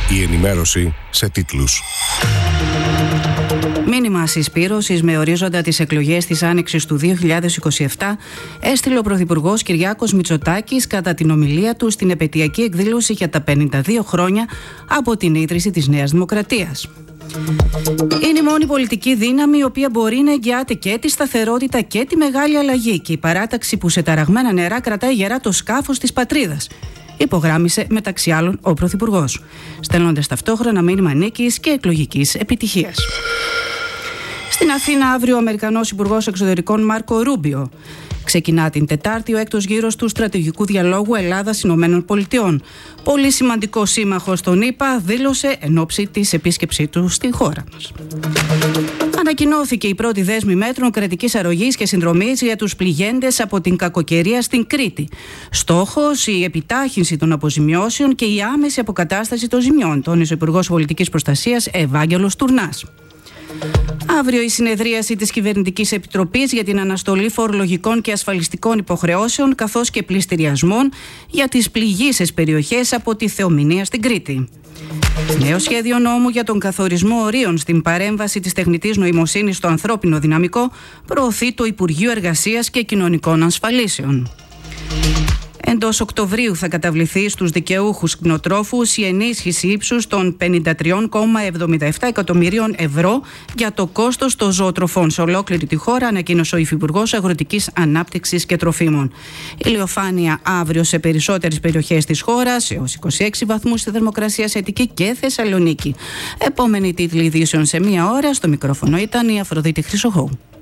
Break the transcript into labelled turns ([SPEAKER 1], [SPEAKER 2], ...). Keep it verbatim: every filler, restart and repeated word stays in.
[SPEAKER 1] Η ενημέρωση σε τίτλους.
[SPEAKER 2] Μήνυμα συσπήρωσης με ορίζοντα τις εκλογές της Άνοιξης του δύο χιλιάδες είκοσι επτά έστειλε ο Πρωθυπουργός Κυριάκος Μητσοτάκης κατά την ομιλία του στην επετειακή εκδήλωση για τα πενήντα δύο χρόνια από την ίδρυση της Νέας Δημοκρατίας. Είναι η μόνη πολιτική δύναμη η οποία μπορεί να εγγυάται και τη σταθερότητα και τη μεγάλη αλλαγή και η παράταξη που σε ταραγμένα νερά κρατάει γερά το σκάφος της πατρίδας, υπογράμμισε μεταξύ άλλων ο Πρωθυπουργός, στέλνοντας ταυτόχρονα μήνυμα νίκης και εκλογικής επιτυχίας. Στην Αθήνα αύριο ο Αμερικανός Υπουργός Εξωτερικών Μάρκο Ρούμπιο. Ξεκινά την Τετάρτη ο έκτος γύρος του στρατηγικού διαλόγου Ελλάδας-Ηνωμένων Πολιτειών. Πολύ σημαντικό σύμμαχος των ΗΠΑ, δήλωσε εν ώψη της επίσκεψή του στη χώρα μας. Ανακοινώθηκε η πρώτη δέσμη μέτρων κρατικής αρρωγής και συνδρομής για τους πληγέντες από την κακοκαιρία στην Κρήτη. Στόχος η επιτάχυνση των αποζημιώσεων και η άμεση αποκατάσταση των ζημιών, τόνισε ο Υπουργός Πολιτικής Προστασίας Ευάγγελος Τουρνάς. Αύριο η συνεδρίαση της Κυβερνητικής Επιτροπής για την αναστολή φορολογικών και ασφαλιστικών υποχρεώσεων καθώς και πληστηριασμών για τις πληγείσες περιοχές από τη θεομηνία στην Κρήτη. Νέο σχέδιο νόμου για τον καθορισμό ορίων στην παρέμβαση της τεχνητής νοημοσύνης στο ανθρώπινο δυναμικό προωθεί το Υπουργείο Εργασίας και Κοινωνικών Ασφαλίσεων. Εντός Οκτωβρίου θα καταβληθεί στους δικαιούχους κτηνοτρόφους η ενίσχυση ύψους των πενήντα τρία κόμμα εβδομήντα επτά εκατομμυρίων ευρώ για το κόστος των ζωοτροφών σε ολόκληρη τη χώρα, ανακοίνωσε ο Υφυπουργός Αγροτικής Ανάπτυξης και Τροφίμων. Ηλιοφάνεια αύριο σε περισσότερες περιοχές της χώρας, έως είκοσι έξι βαθμούς στη θερμοκρασία σε Αττική και Θεσσαλονίκη. Επόμενη τίτλη ειδήσεων σε μία ώρα. Στο μικρόφωνο ήταν η Αφροδίτη Χρυσοχώου.